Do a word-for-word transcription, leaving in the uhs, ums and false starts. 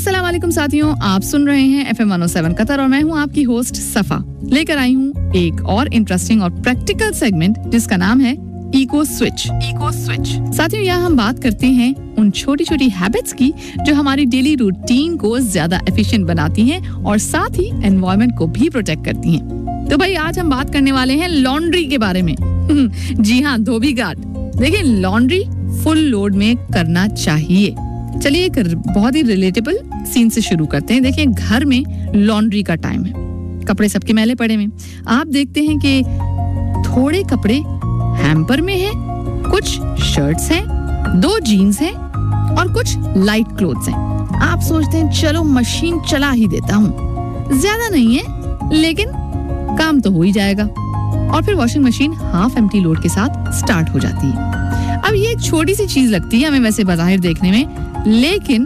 अस्सलाम वालेकुम साथियों, आप सुन रहे हैं F M one O seven Qatar और मैं हूं आपकी होस्ट सफा। लेकर आई हूं एक और इंटरेस्टिंग और प्रैक्टिकल सेगमेंट जिसका नाम है इको स्विच। इको स्विच साथियों, यहाँ हम बात करते हैं उन छोटी छोटी हैबिट्स की जो हमारी डेली रूटीन को ज्यादा एफिशिएंट बनाती हैं और साथ ही एनवायरनमेंट को भी प्रोटेक्ट करती हैं। तो भाई आज हम बात करने वाले हैं लॉन्ड्री के बारे में। जी हाँ, धोबी घाट। देखिए, लॉन्ड्री फुल लोड में करना चाहिए। चलिए एक बहुत ही रिलेटेबल सीन से शुरू करते हैं। देखिए, घर में लॉन्ड्री का टाइम है, कपड़े सबके मैले पड़े हैं। आप देखते हैं कि थोड़े कपड़े हैम्पर में हैं, कुछ शर्ट्स हैं, दो जीन्स हैं और कुछ लाइट क्लोथ्स हैं। आप सोचते हैं चलो मशीन चला ही देता हूँ, ज्यादा नहीं है लेकिन काम तो हो ही जाएगा। और फिर washing machine half empty load के साथ स्टार्ट हो जाती है। अब ये एक छोटी सी चीज लगती है हमें वैसे बाहर देखने में, लेकिन